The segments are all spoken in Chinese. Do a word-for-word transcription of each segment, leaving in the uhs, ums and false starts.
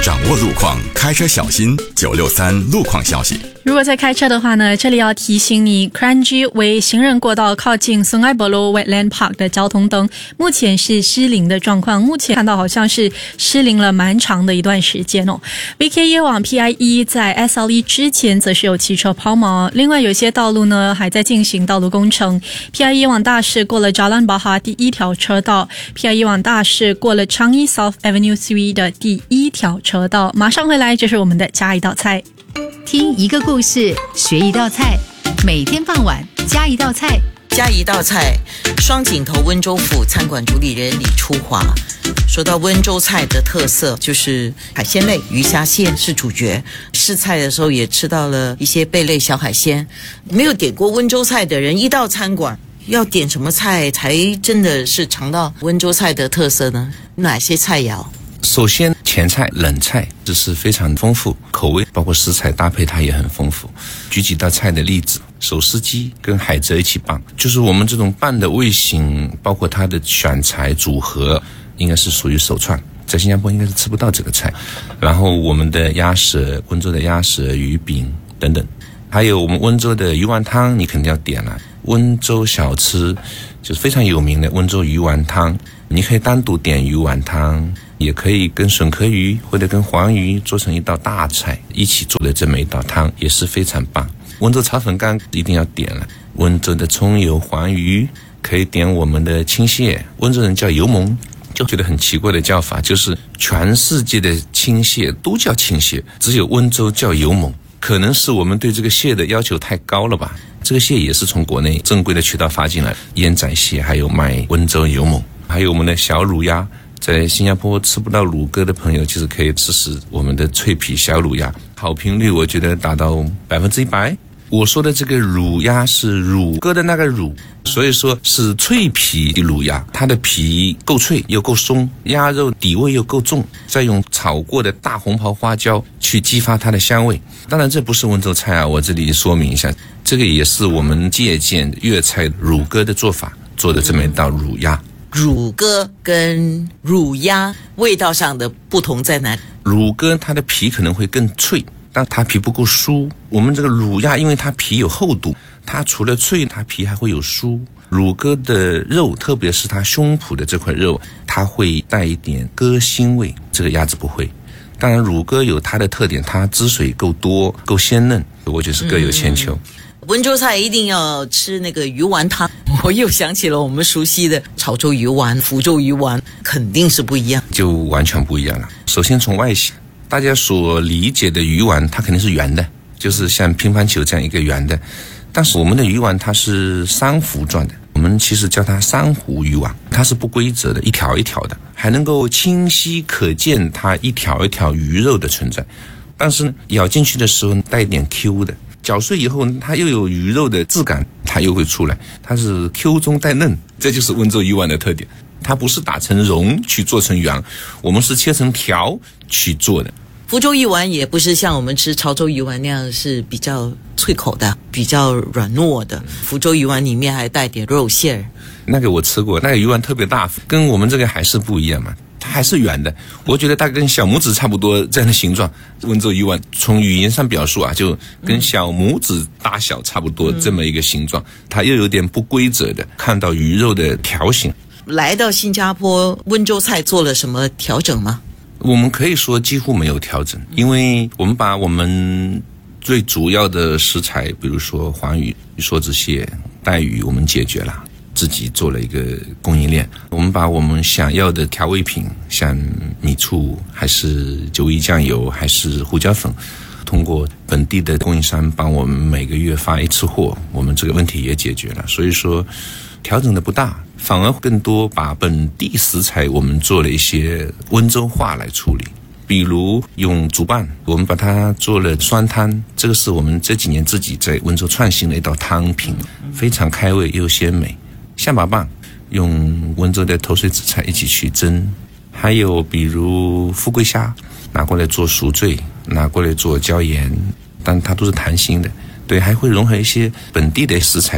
掌握路况，开车小心。九六三路况消息。 如果在开车的话呢，这里要提醒你 Kranji 为行人过道靠近 Sungai Buloh Wetland Park 的交通灯目前是失灵的状况，目前看到好像是失灵了蛮长的一段时间哦。V K 耶往 P I E 在 S L E 之前则是有汽车抛锚，另外有些道路呢还在进行道路工程。P I E 往大市过了 Jalan Bahar 第一条车道， P I E 往大市过了 Changi South Avenue 三的第一条车道。马上回来，这是我们的加一道菜。 听一个故事，学一道菜，每天傍晚加一道菜。 加一道菜，双井头温州府餐馆主理人李初华说到温州菜的特色，就是海鲜类，鱼虾蟹是主角。试菜的时候也吃到了一些贝类小海鲜。没有点过温州菜的人，一到餐馆要点什么菜才真的是尝到温州菜的特色呢？哪些菜肴？ 首先前菜冷菜这是非常丰富，口味包括食材搭配它也很丰富。举几道菜的例子，手撕鸡跟海蜇一起拌，就是我们这种拌的味型包括它的选材组合应该是属于首创，在新加坡应该是吃不到这个菜。然后我们的鸭舌，温州的鸭舌鱼饼等等，还有我们温州的鱼丸汤你肯定要点了。温州小吃就是非常有名的温州鱼丸汤，你可以单独点鱼丸汤，也可以跟笋壳鱼或者跟黄鱼做成一道大菜一起做的这么一道汤也是非常棒。温州炒粉干一定要点了，温州的葱油黄鱼可以点我们的青蟹，温州人叫油蒙，就觉得很奇怪的叫法，就是全世界的青蟹都叫青蟹，只有温州叫油蒙，可能是我们对这个蟹的要求太高了吧。这个蟹也是从国内正规的渠道发进来，烟仔蟹还有卖温州油蒙，还有我们的小卤鸭，在新加坡吃不到乳鸽的朋友其实可以吃吃我们的脆皮小卤鸭，好评率我觉得达到百分之一百。我说的这个乳鸭是乳鸽的那个乳，所以说是脆皮乳鸭，它的皮够脆又够松，鸭肉底味又够重，再用炒过的大红袍花椒去激发它的香味。当然这不是温州菜啊，我这里说明一下，这个也是我们借鉴粤菜乳鸽的做法做的这么一道乳鸭。 乳鸽跟乳鸭味道上的不同在哪里？ 乳鸽它的皮可能会更脆，但它皮不够酥。我们这个乳鸭因为它皮有厚度，它除了脆它皮还会有酥。乳鸽的肉特别是它胸脯的这块肉，它会带一点鸽腥味，这个鸭子不会。当然乳鸽有它的特点，它汁水够多够鲜嫩，我觉得是各有千秋。 嗯，温州菜一定要吃那个鱼丸汤，我又想起了我们熟悉的潮州鱼丸、福州鱼丸，肯定是不一样， 就完全不一样了。首先从外形，大家所理解的鱼丸它肯定是圆的，就是像乒乓球这样一个圆的，但是我们的鱼丸它是珊瑚状的，我们其实叫它珊瑚鱼丸，它是不规则的，一条一条的，还能够清晰可见它一条一条鱼肉的存在，但是呢咬进去的时候带一点 Q 的，搅碎以后它又有鱼肉的质感，它又会出来，它是 Q 中带嫩，这就是温州鱼丸的特点。它不是打成蓉去做成圆，我们是切成条去做的。 福州鱼丸也不是像我们吃潮州鱼丸那样是比较脆口的，比较软糯的，福州鱼丸里面还带点肉馅儿。 那个我吃过，那个鱼丸特别大，跟我们这个海式不一样嘛，它还是圆的，我觉得它跟小拇指差不多这样的形状。温州鱼丸从语言上表述啊，就跟小拇指大小差不多这么一个形状，它又有点不规则的，看到鱼肉的条形。 来到新加坡，温州菜做了什么调整吗？ 我们可以说几乎没有调整，因为我们把我们最主要的食材，比如说黄鱼、梭子蟹、带鱼，我们解决了，自己做了一个供应链。我们把我们想要的调味品，像米醋还是九一酱油还是胡椒粉，通过本地的供应商帮我们每个月发一次货，我们这个问题也解决了。所以说调整的不大，反而更多把本地食材我们做了一些温州话来处理。比如用竹蚌，我们把它做了酸汤，这个是我们这几年自己在温州创新的一道汤品，非常开胃又鲜美。象拔蚌用温州的头水紫菜一起去蒸，还有比如富贵虾拿过来做赎罪，拿过来做椒盐，但它都是弹性的，对，还会融合一些本地的食材。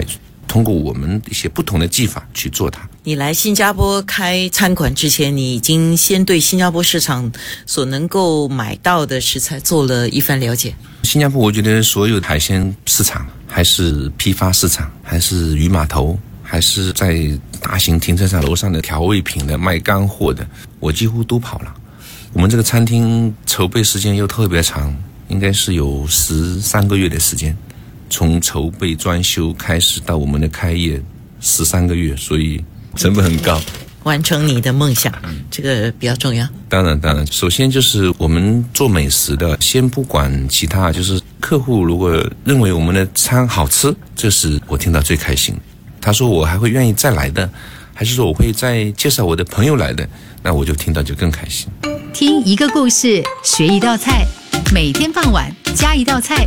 通过我们一些不同的技法去做它。 你来新加坡开餐馆之前，你已经先对新加坡市场所能够买到的食材做了一番了解。 新加坡我觉得所有海鲜市场，还是批发市场，还是鱼码头，还是在大型停车场楼上的调味品的卖干货的，我几乎都跑了。我们这个餐厅筹备时间又特别长，应该是有十三个月的时间，从筹备装修开始到我们的开业十三个月，所以成本很高。 完成你的梦想，这个比较重要。 当然当然，首先就是我们做美食的，先不管其他，就是客户如果认为我们的餐好吃，这是我听到最开心。他说我还会愿意再来的，还是说我会再介绍我的朋友来的，那我就听到就更开心。 听一个故事，学一道菜，每天傍晚加一道菜。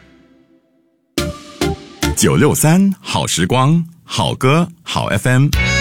九六三好时光，好歌好 F M。